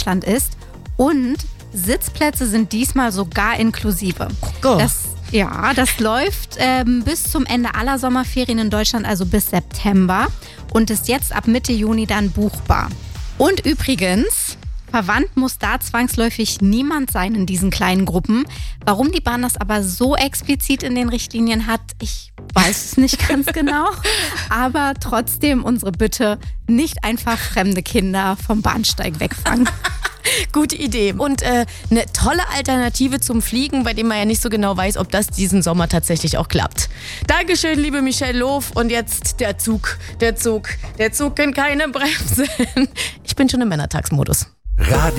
Deutschland ist. Und Sitzplätze sind diesmal sogar inklusive. Oh. Das läuft bis zum Ende aller Sommerferien in Deutschland, also bis September. Und ist jetzt ab Mitte Juni dann buchbar. Und übrigens, verwandt muss da zwangsläufig niemand sein in diesen kleinen Gruppen. Warum die Bahn das aber so explizit in den Richtlinien hat, ich weiß es nicht ganz genau. Aber trotzdem unsere Bitte, nicht einfach fremde Kinder vom Bahnsteig wegfangen. Gute Idee. Und eine tolle Alternative zum Fliegen, bei dem man ja nicht so genau weiß, ob das diesen Sommer tatsächlich auch klappt. Dankeschön, liebe Michelle Loof. Und jetzt der Zug kennt keine Bremsen. Ich bin schon im Männertagsmodus.